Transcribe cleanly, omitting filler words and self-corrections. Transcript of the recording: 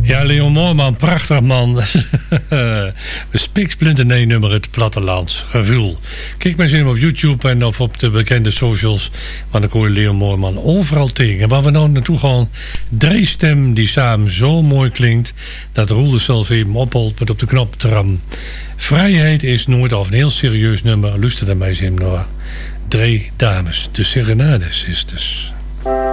Ja, Leon Moorman, prachtig man. Spiksplinter nummer, het plattelands gevoel. Kijk maar eens even op YouTube en of op de bekende socials. Want dan hoor je Leon Moorman overal tegen. En waar we nou naartoe gaan, drie stem die samen zo mooi klinkt, dat Roel er zelf even opholt met op de knop tram. Vrijheid is nooit al een heel serieus nummer. Luister daar maar eens even naar. Drie dames, de Serenade Sisters.